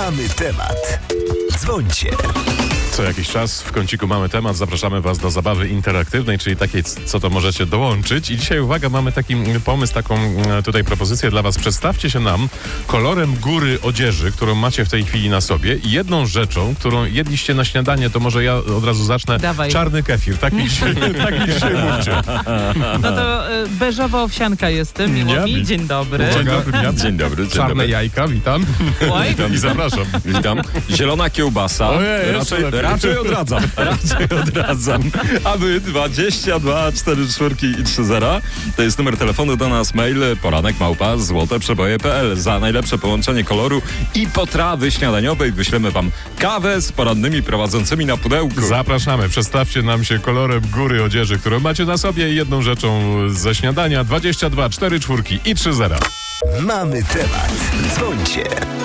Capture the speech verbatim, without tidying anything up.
Mamy temat. Dzwońcie. Co jakiś czas w kąciku Mamy Temat zapraszamy Was do zabawy interaktywnej, czyli takiej, co to możecie dołączyć. I dzisiaj, uwaga, mamy taki pomysł, taką tutaj propozycję dla Was. Przedstawcie się nam kolorem góry odzieży, którą macie w tej chwili na sobie, i jedną rzeczą, którą jedliście na śniadanie, to może ja od razu zacznę. Dawaj. Czarny kefir. Tak mi dzisiaj, tak mi dzisiaj mówcie. No to y, beżowa owsianka jestem, miło Ja mi. wi- Dzień dobry. Dzień dobry, witam. Dzień dobry, dzień Czarne dobry. jajka, witam. Oj, I zapraszam. Witam. Zielona kiełbasa. Ojej, jeszcze raczej, lepiej. raczej odradzam. Raczej odradzam. A wy dwadzieścia dwa cztery czwórki i trzy zera. To jest numer telefonu do nas, mail poranek małpa złoteprzeboje kropka p l. Za najlepsze połączenie koloru i potrawy śniadaniowej wyślemy wam kawę z porannymi prowadzącymi na pudełku. Zapraszamy. Przedstawcie nam się kolorem góry odzieży, którą macie na sobie, i jedną rzeczą ze śniadania. dwadzieścia dwa cztery czwórki i trzy zera. Mamy temat. Dzwońcie.